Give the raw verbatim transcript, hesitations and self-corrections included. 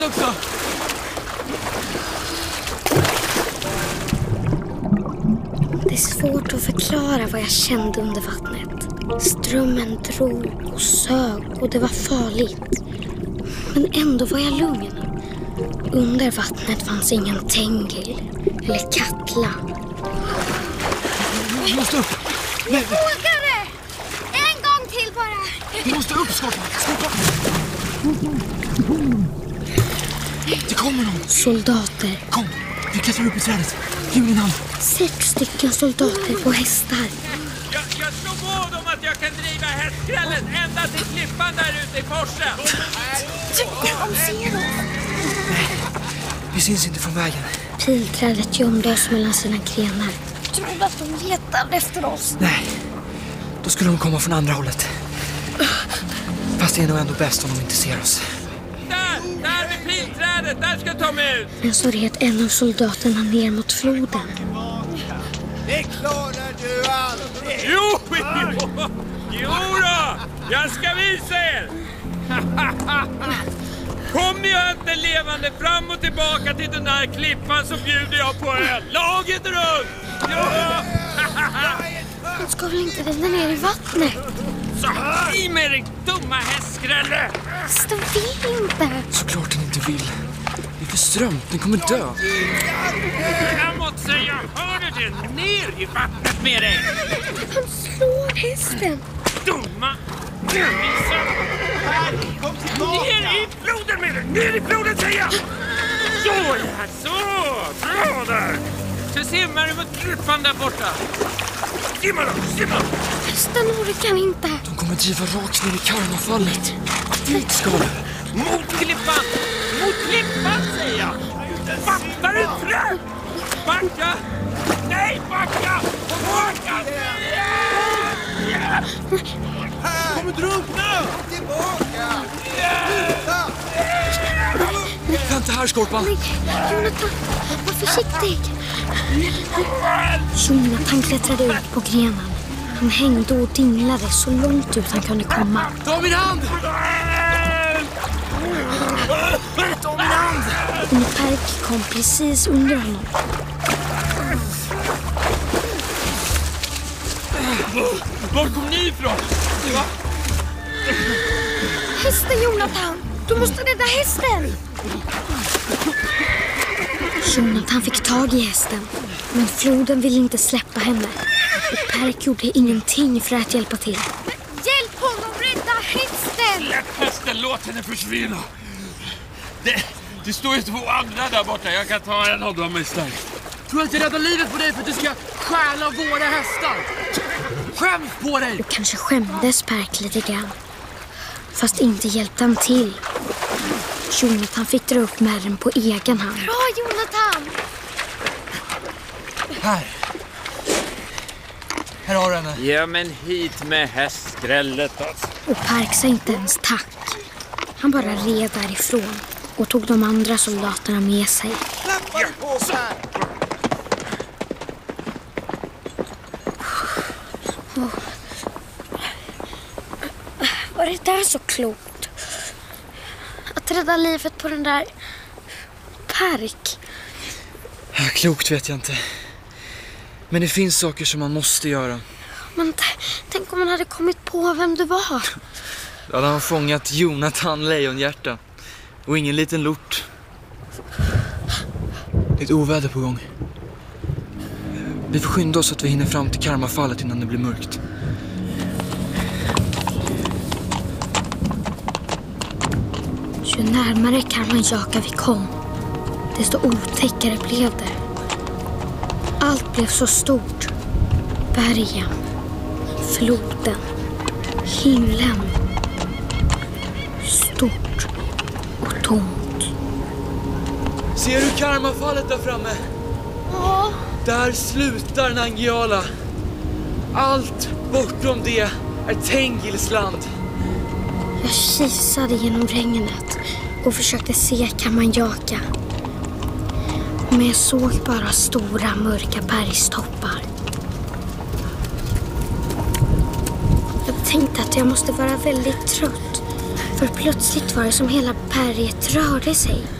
Också. Det är svårt att förklara vad jag kände under vattnet. Strömmen drog och sög och det var farligt. Men ändå var jag lugn. Under vattnet fanns ingen Tengil eller Katla. Vi måste upp. Nej. Jag vågar det! En gång till bara. Vi måste upp, Skorpan. Skorpan. Det kommer någon. Soldater. Kom, vi klättrar upp i trädet. Ge mig din hand. Sex stycken soldater på hästar. Jag, jag slår vad om att jag kan driva hästskrällen ända till klippan där ute i forsen. De ser oss. Nej, vi syns inte från vägen. Pilträdet gömde oss mellan sina grenar. Tror du att de letar efter oss? Nej, då skulle de komma från andra hållet. Fast det är nog ändå bäst om de inte ser oss. Där, där vid pilträdet, där ska ta mig ut. Men så red en av soldaterna ner mot floden. Det klarar du aldrig! Jo, jo, jo då, jag ska visa er. Kom ni inte levande fram och tillbaka till den där klippan så bjuder jag på öl. Laget runt! Ja. De ska väl inte rida ner i vattnet? Så i med dig dumma hästskrälle! Fast de vill inte. Såklart den inte vill. Det är för strömt, den kommer dö. Framåt säger jag, hör du det? Ner i vattnet med dig! Han slår hästen. Dumma! Dummisar! Kom tillbaka! Ner i floden med dig! Ner i floden säger jag! Så ja, så! Bra där! Så simmar du mot klippan där borta. Simma då, simma! Hästen orkar inte. De kommer driva rakt ner i Karmafallet. Dit ska du. Mot klippan! Mot klippan säger jag! Fattar du inte? Backa! Nej, backa! Backa! Kommer drunkna! Tillbaka! Sluta! Vänta här, Skorpan. Nej, Jonathan, var försiktig. Jonathan klättrade ut på grenen. Han hängde och dinglade så långt ut han kunde komma. Ta min hand! Ta min hand! Och Perk kom precis under honom. Var kom ni ifrån? Va? Hästen, Jonathan! Du måste rädda hästen! Jonathan fick tag i hästen, men floden ville inte släppa henne. Och Perk gjorde ingenting för att hjälpa till. Hjälp honom rädda hästen! Släpp hästen, låt henne försvinna. Det, det står ju två andra där borta. Jag kan ta en av dem istället. Tror du att jag räddar livet på dig för att du ska stjäla våra hästar? Skäms på dig! Och kanske skämdes Perk lite grann. Fast inte hjälpte han till. Jonathan fick dra upp märren på egen hand. Bra, Jonathan! Här. Här har du henne. Ja, men hit med hästskrället alltså. Och Perk sa inte ens tack. Han bara red därifrån och tog de andra soldaterna med sig. Klappar på här! Var det där så klokt? Att rädda livet på den där Perk. Ja, klokt vet jag inte. Men det finns saker som man måste göra. Men t- tänk om man hade kommit på vem du var. Då hade han fångat Jonathan Lejonhjärta. Och ingen liten lort. Det är ett oväder på gång. Vi får skynda oss så att vi hinner fram till Karmafallet innan det blir mörkt. Ju närmare Karmanjaka vi kom, desto otäckare blev det. Allt blev så stort. Bergen, floden, himlen. Stort och tomt. Ser du Karmafallet där framme? Ja. Där slutar Nangiala. Allt bortom det är Tengils land. Jag kisade genom regnet och försökte se Karmanjaka. Men jag såg bara stora mörka bergstoppar. Jag tänkte att jag måste vara väldigt trött För plötsligt var det som hela berget rörde sig.